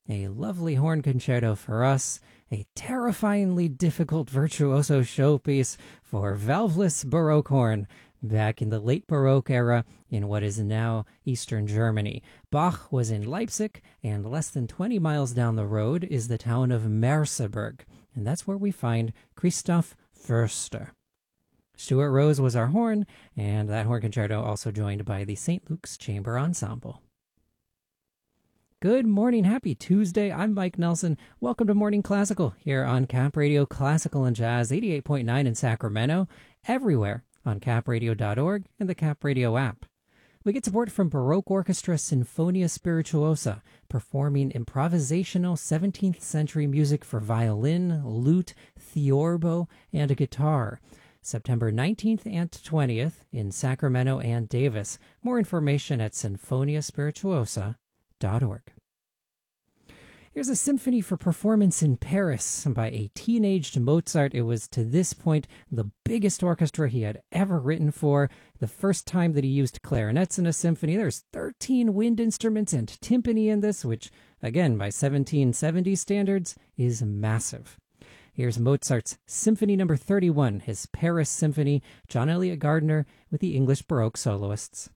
A lovely horn concerto for us, a terrifyingly difficult virtuoso showpiece for valveless Baroque horn back in the late Baroque era in what is now Eastern Germany. Bach was in Leipzig, and less than 20 miles down the road is the town of Merseburg, and that's where we find Christoph Förster. Stuart Rose was our horn, and that horn concerto also joined by the St. Luke's Chamber Ensemble. Good morning, happy Tuesday. I'm Mike Nelson. Welcome to Morning Classical here on Cap Radio Classical and Jazz 88.9 in Sacramento, everywhere on capradio.org and the Cap Radio app. We get support from Baroque Orchestra Sinfonia Spirituosa, performing improvisational 17th century music for violin, lute, theorbo, and a guitar. September 19th and 20th in Sacramento and Davis. More information at sinfoniaspirituosa.org. Here's a symphony for performance in Paris by a teenaged Mozart. It was, to this point, the biggest orchestra he had ever written for. The first time that he used clarinets in a symphony. There's 13 wind instruments and timpani in this, which, again, by 1770 standards, is massive. Here's Mozart's Symphony No. 31, his Paris Symphony, John Elliott Gardiner with the English Baroque soloists.